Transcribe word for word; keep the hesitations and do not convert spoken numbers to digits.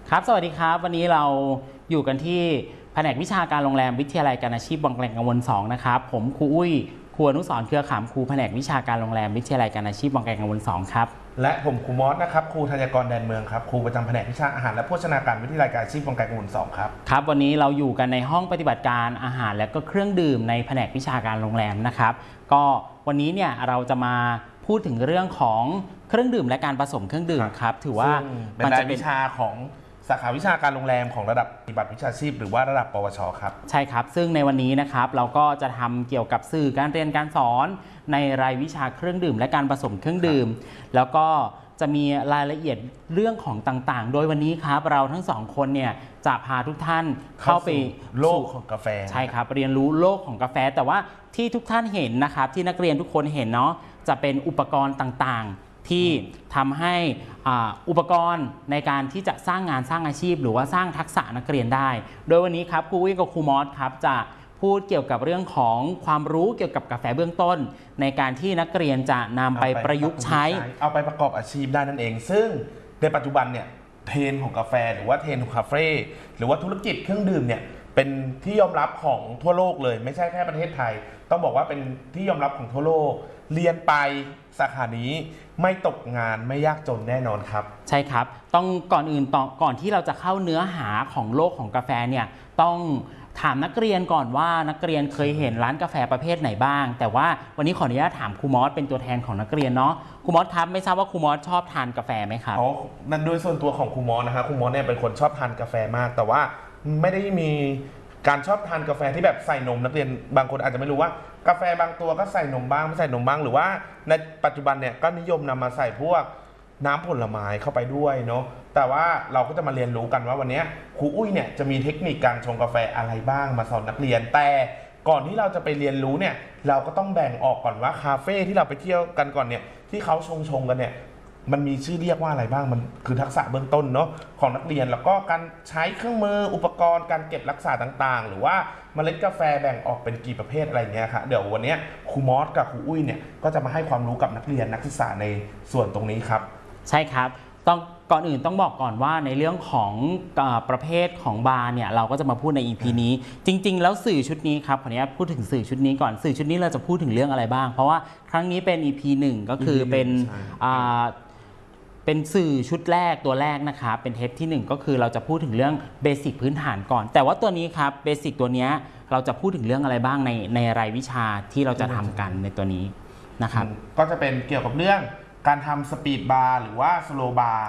ครับสวัสดีครับวันนี้เราอยู่กันที่แผนกวิชาการโรงแรมวิทยาลัยการอาชีพวังแกลงกังวลสองนะครับผมครูอุ้ยครูอนุสรณ์เครือขำครูแผนกวิชาการโรงแรมวิทยาลัยการอาชีพวังแกลงกังวลสองครับและผมครูมอสนะครับครูธัญกรแดนเมืองครับครูประจำแผนกวิชาอาหารและโภชนาการวิทยาลัยการอาชีพวังแกลงกังวลสองครับครับวันนี้เราอยู่กันในห้องปฏิบัติการอาหารและก็เครื่องดื่มในแผนกวิชาการโรงแรมนะครับก็วันนี้เนี่ยเราจะมาพูดถึงเรื่องของเครื่องดื่มและการผสมเครื่องดื่มครับถือว่าเป็นรายวิชาของสาขาวิชาการโรงแรมของระดับปฏิบัติวิชาชีพหรือว่าระดับปวชครับใช่ครับซึ่งในวันนี้นะครับเราก็จะทำเกี่ยวกับสื่อการเรียนการสอนในรายวิชาเครื่องดื่มและการผสมเครื่องดื่มแล้วก็จะมีรายละเอียดเรื่องของต่างๆโดยวันนี้ครับเราทั้งสองคนเนี่ยจะพาทุกท่านเข้าไปโลกของกาแฟใช่ครับเรียนรู้โลกของกาแฟแต่ว่าที่ทุกท่านเห็นนะครับที่นักเรียนทุกคนเห็นเนาะจะเป็นอุปกรณ์ต่างๆที่ทำให้อุปกรณ์ในการที่จะสร้างงานสร้างอาชีพหรือว่าสร้างทักษะนักเรียนได้โดยวันนี้ครับครูวิกับครูมอสครับจะพูดเกี่ยวกับเรื่องของความรู้เกี่ยวกับกาแฟเบื้องต้นในการที่นักเรียนจะนำไปประยุกต์ใช้เอาไปประกอบอาชีพได้นั่นเองซึ่งในปัจจุบันเนี่ยเทรนด์ของกาแฟหรือว่าเทรนด์ของคาเฟ่หรือว่าธุรกิจเครื่องดื่มเนี่ยเป็นที่ยอมรับของทั่วโลกเลยไม่ใช่แค่ประเทศไทยต้องบอกว่าเป็นที่ยอมรับของทั่วโลกเรียนไปสาขานี้ไม่ตกงานไม่ยากจนแน่นอนครับใช่ครับต้องก่อนอื่นต่อก่อนที่เราจะเข้าเนื้อหาของโลกของกาแฟเนี่ยต้องถามนักเรียนก่อนว่านักเรียนเคยเห็นร้านกาแฟประเภทไหนบ้างแต่ว่าวันนี้ขออนุญาตถามครูมอสเป็นตัวแทนของนักเรียนเนาะครูมอสครับไม่ทราบว่าครูมอสชอบทานกาแฟไหมครับอ๋อนั่นโดยส่วนตัวของครูมอสนะครับครูมอสเนี่ยเป็นคนชอบทานกาแฟมากแต่ว่าไม่ได้มีการชอบทานกาแฟที่แบบใส่นมนักเรียนบางคนอาจจะไม่รู้ว่ากาแฟบางตัวก็ใส่นมบ้างไม่ใส่นมบ้างหรือว่าในปัจจุบันเนี่ยก็นิยมนำมาใส่พวกน้ำผลไม้เข้าไปด้วยเนาะแต่ว่าเราก็จะมาเรียนรู้กันว่าวันนี้ครูอุ้ยเนี่ยจะมีเทคนิคการชงกาแฟอะไรบ้างมาสอนนักเรียนแต่ก่อนที่เราจะไปเรียนรู้เนี่ยเราก็ต้องแบ่งออกก่อนว่าคาเฟ่ที่เราไปเที่ยวกันก่อนเนี่ยที่เขาชงชงกันเนี่ยมันมีชื่อเรียกว่าอะไรบ้างมันคือทักษะเบื้องต้นเนาะของนักเรียนแล้วก็การใช้เครื่องมืออุปกรณ์การเก็บรักษาต่างๆหรือว่าเมล็ดกาแฟแบ่งออกเป็นกี่ประเภทอะไรเงี้ยครับเดี๋ยววันนี้ครูมอสกับครูอุ้ยเนี่ยก็จะมาให้ความรู้กับนักเรียนนักศึกษาในส่วนตรงนี้ครับใช่ครับต้องก่อนอื่นต้องบอกก่อนว่าในเรื่องของประเภทของบาร์เนี่ยเราก็จะมาพูดใน อี พี นี้จริงๆแล้วสื่อชุดนี้ครับขออนุญาตพูดถึงสื่อชุดนี้ก่อนสื่อชุดนี้เราจะพูดถึงเรื่องอะไรบ้างเพราะว่าครั้งนี้เป็น อี พี หนึ่งก็คือเป็นเป็นสื่อชุดแรกตัวแรกนะครับเป็นเทปที่หนึ่งก็คือเราจะพูดถึงเรื่องเบสิกพื้นฐานก่อนแต่ว่าตัวนี้ครับเบสิกตัวนี้เราจะพูดถึงเรื่องอะไรบ้างในในรายวิชาที่เราจะทำกันในตัวนี้นะครับก็จะเป็นเกี่ยวกับเรื่องการทำสปีดบาร์หรือว่าสโลว์บาร์